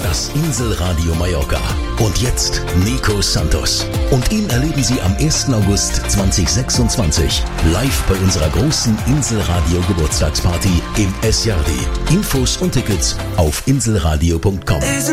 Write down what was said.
das Inselradio Mallorca. Und jetzt Nico Santos. Und ihn erleben Sie am 1. August 2026 live bei unserer großen Inselradio Geburtstagsparty im S-Jardi. Infos und Tickets auf inselradio.com.